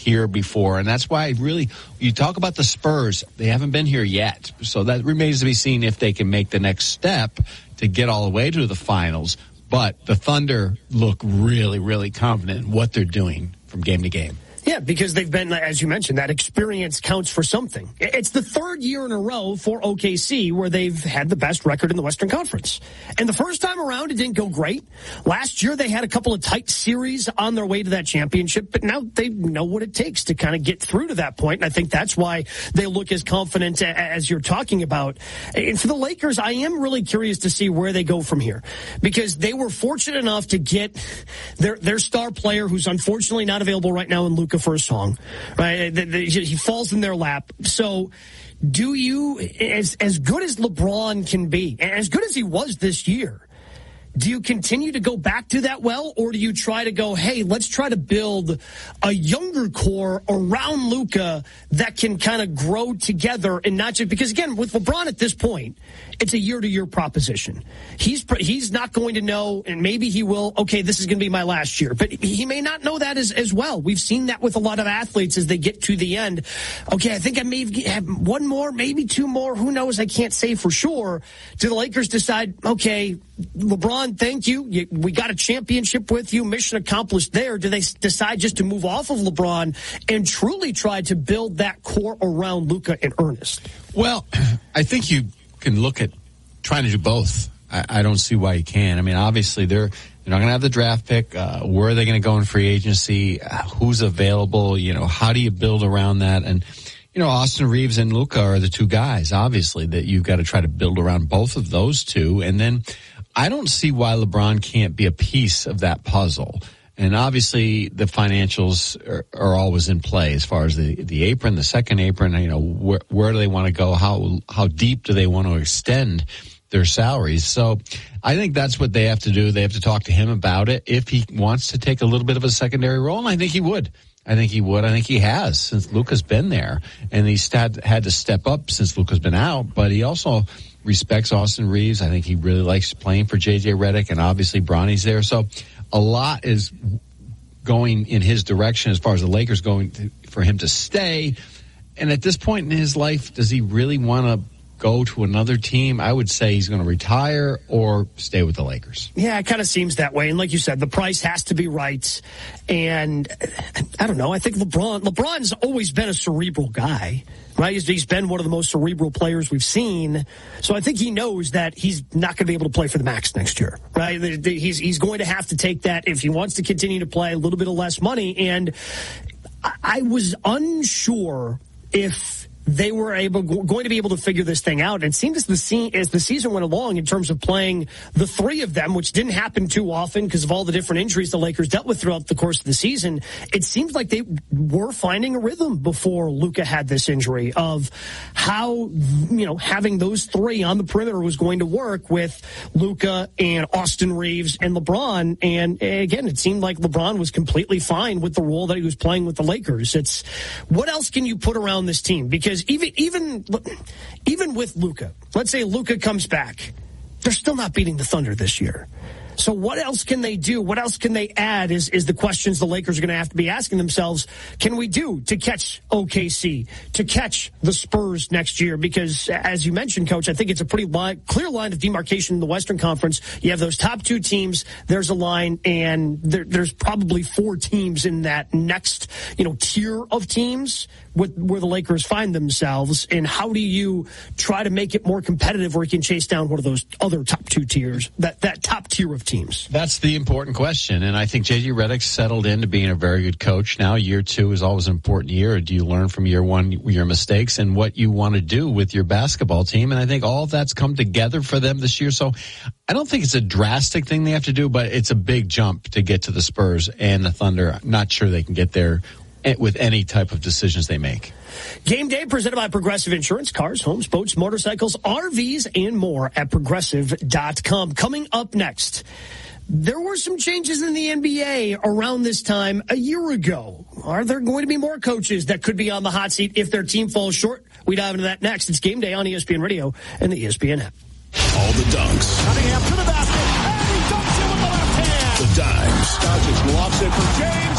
here before. And that's why you talk about the Spurs, they haven't been here yet. So that remains to be seen if they can make the next step to get all the way to the finals. But the Thunder look really, really confident in what they're doing from game to game. Yeah, because they've been, as you mentioned, that experience counts for something. It's the third year in a row for OKC where they've had the best record in the Western Conference. And the first time around, it didn't go great. Last year, they had a couple of tight series on their way to that championship, but now they know what it takes to kind of get through to that point. And I think that's why they look as confident as you're talking about. And for the Lakers, I am really curious to see where they go from here, because they were fortunate enough to get their star player, who's unfortunately not available right now in Luka for a song, right? He falls in their lap. So do you, as good as LeBron can be, and as good as he was this year, do you continue to go back to that well, or do you try to go, hey, let's try to build a younger core around Luka that can kind of grow together and not just, because again, with LeBron at this point, it's a year-to-year proposition. He's not going to know, and maybe he will, okay, this is going to be my last year, but he may not know that as well. We've seen that with a lot of athletes as they get to the end. Okay, I think I may have one more, maybe two more, who knows, I can't say for sure. Do the Lakers decide, okay, LeBron, thank you. We got a championship with you. Mission accomplished there. Do they decide just to move off of LeBron and truly try to build that core around Luka in earnest? Well, I think you can look at trying to do both. I don't see why you can. I mean, obviously, they're not going to have the draft pick. Where are they going to go in free agency? Who's available? How do you build around that? And, Austin Reeves and Luka are the two guys, obviously, that you've got to try to build around both of those two. And then I don't see why LeBron can't be a piece of that puzzle. And obviously the financials are always in play as far as the apron, the second apron, where do they want to go? How deep do they want to extend their salaries? So I think that's what they have to do. They have to talk to him about it if he wants to take a little bit of a secondary role. And I think he would. I think he has, since Luka's been there, and he's had to step up since Luka's been out, but he also respects Austin Reeves. I think he really likes playing for J.J. Redick, and obviously Bronny's there. So a lot is going in his direction as far as the Lakers for him to stay. And at this point in his life, does he really want to go to another team? I would say he's going to retire or stay with the Lakers. Yeah, it kind of seems that way. And like you said, the price has to be right. And I don't know. I think LeBron's always been a cerebral guy, right? He's been one of the most cerebral players we've seen. So I think he knows that he's not going to be able to play for the max next year, right? He's going to have to take that if he wants to continue to play a little bit of less money. And I was unsure if they were going to be able to figure this thing out. And it seemed as the season went along, in terms of playing the three of them, which didn't happen too often because of all the different injuries the Lakers dealt with throughout the course of the season, it seemed like they were finding a rhythm before Luka had this injury of how, having those three on the perimeter was going to work with Luka and Austin Reeves and LeBron. And again, it seemed like LeBron was completely fine with the role that he was playing with the Lakers. It's what else can you put around this team? Because even with Luka, let's say Luka comes back, they're still not beating the Thunder this year. So what else can they do? What else can they add is the questions the Lakers are going to have to be asking themselves. Can we do to catch OKC, to catch the Spurs next year? Because as you mentioned, Coach, I think it's a pretty clear line of demarcation in the Western Conference. You have those top two teams. There's a line, and there's probably four teams in that next, tier of teams where the Lakers find themselves. And how do you try to make it more competitive where you can chase down one of those other top two tiers, that top tier of teams? That's the important question. And I think J.J. Redick settled into being a very good coach. Now, year two is always an important year. Do you learn from year one your mistakes and what you want to do with your basketball team? And I think all of that's come together for them this year. So I don't think it's a drastic thing they have to do, but it's a big jump to get to the Spurs and the Thunder. I'm not sure they can get there with any type of decisions they make. Game day presented by Progressive Insurance. Cars, homes, boats, motorcycles, RVs, and more at Progressive.com. Coming up next, there were some changes in the NBA around this time a year ago. Are there going to be more coaches that could be on the hot seat if their team falls short? We dive into that next. It's Game Day on ESPN Radio and the ESPN app. All the dunks. Cunningham to the basket, and he dunks it with the left hand. The dimes. Doncic lofts it for James.